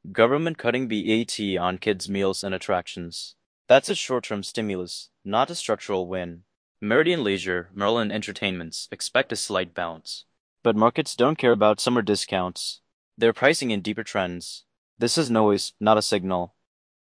Government cutting VAT on kids' meals and attractions. That's a short-term stimulus, not a structural win. Meridian Leisure, Merlin Entertainments expect a slight bounce. But markets don't care about summer discounts. They're pricing in deeper trends. This is noise, not a signal.